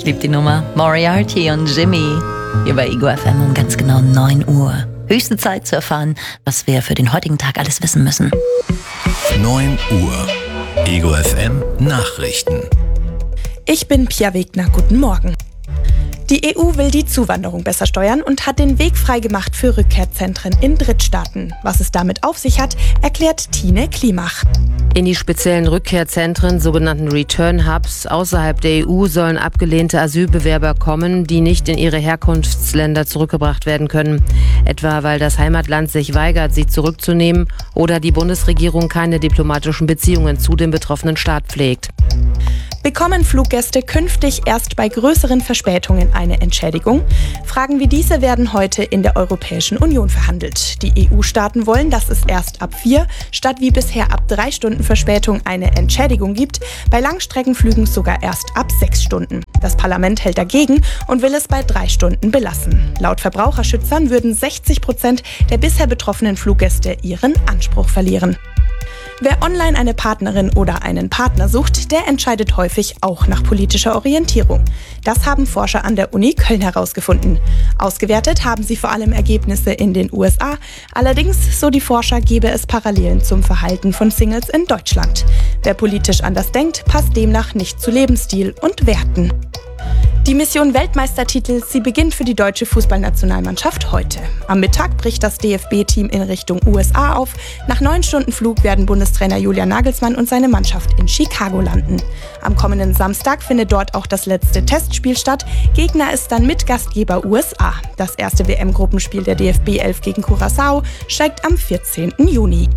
Liebt die Nummer. Moriarty und Jimmy. Hier bei Ego FM um ganz genau 9 Uhr. Höchste Zeit zu erfahren, was wir für den heutigen Tag alles wissen müssen. 9 Uhr. Ego FM Nachrichten. Ich bin Pia Wegner, guten Morgen. Die EU will die Zuwanderung besser steuern und hat den Weg freigemacht für Rückkehrzentren in Drittstaaten. Was es damit auf sich hat, erklärt Tine Klimach. In die speziellen Rückkehrzentren, sogenannten Return Hubs, außerhalb der EU sollen abgelehnte Asylbewerber kommen, die nicht in ihre Herkunftsländer zurückgebracht werden können. Etwa weil das Heimatland sich weigert, sie zurückzunehmen oder die Bundesregierung keine diplomatischen Beziehungen zu dem betroffenen Staat pflegt. Bekommen Fluggäste künftig erst bei größeren Verspätungen eine Entschädigung? Fragen wie diese werden heute in der Europäischen Union verhandelt. Die EU-Staaten wollen, dass es erst ab 4 statt wie bisher ab 3 Stunden Verspätung eine Entschädigung gibt, bei Langstreckenflügen sogar erst ab 6 Stunden. Das Parlament hält dagegen und will es bei 3 Stunden belassen. Laut Verbraucherschützern würden 60% der bisher betroffenen Fluggäste ihren Anspruch verlieren. Wer online eine Partnerin oder einen Partner sucht, der entscheidet häufig auch nach politischer Orientierung. Das haben Forscher an der Uni Köln herausgefunden. Ausgewertet haben sie vor allem Ergebnisse in den USA. Allerdings, so die Forscher, gebe es Parallelen zum Verhalten von Singles in Deutschland. Wer politisch anders denkt, passt demnach nicht zu Lebensstil und Werten. Die Mission Weltmeistertitel, sie beginnt für die deutsche Fußballnationalmannschaft heute. Am Mittag bricht das DFB-Team in Richtung USA auf. Nach 9 Stunden Flug werden Bundestrainer Julian Nagelsmann und seine Mannschaft in Chicago landen. Am kommenden Samstag findet dort auch das letzte Testspiel statt. Gegner ist dann Mitgastgeber USA. Das erste WM-Gruppenspiel der DFB 11 gegen Curaçao steigt am 14. Juni.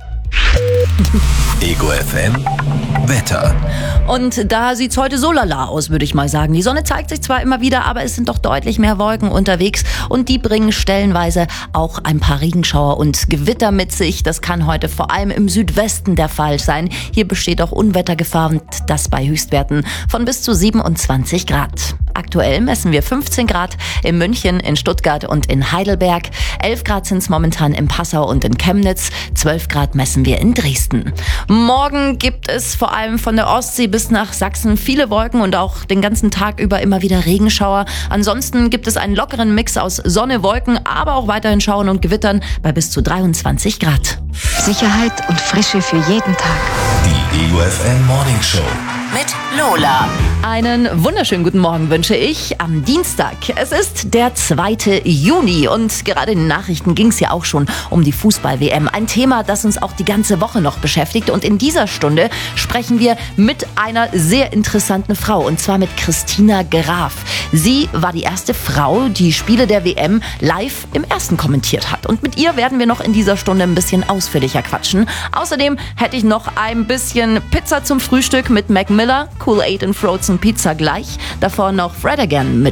Ego FM Wetter. Und da sieht's heute so lala aus, würde ich mal sagen. Die Sonne zeigt sich zwar immer wieder, aber es sind doch deutlich mehr Wolken unterwegs und die bringen stellenweise auch ein paar Regenschauer und Gewitter mit sich. Das kann heute vor allem im Südwesten der Fall sein. Hier besteht auch Unwettergefahr und das bei Höchstwerten von bis zu 27 Grad. Aktuell messen wir 15 Grad in München, in Stuttgart und in Heidelberg. 11 Grad sind es momentan in Passau und in Chemnitz. 12 Grad messen wir in Dresden. Morgen gibt es vor allem von der Ostsee bis nach Sachsen viele Wolken und auch den ganzen Tag über immer wieder Regenschauer. Ansonsten gibt es einen lockeren Mix aus Sonne, Wolken, aber auch weiterhin Schauern und Gewittern bei bis zu 23 Grad. Sicherheit und Frische für jeden Tag. Die Ego FM Morning Show. Mit Lola. Einen wunderschönen guten Morgen wünsche ich am Dienstag. Es ist der 2. Juni und gerade in den Nachrichten ging es ja auch schon um die Fußball-WM. Ein Thema, das uns auch die ganze Woche noch beschäftigt. Und in dieser Stunde sprechen wir mit einer sehr interessanten Frau und zwar mit Christina Graf. Sie war die erste Frau, die Spiele der WM live im Ersten kommentiert hat. Und mit ihr werden wir noch in dieser Stunde ein bisschen ausführlicher quatschen. Außerdem hätte ich noch ein bisschen Pizza zum Frühstück mit Mac Miller, Kool-Aid und Frozen Pizza gleich. Davor noch Fred again mit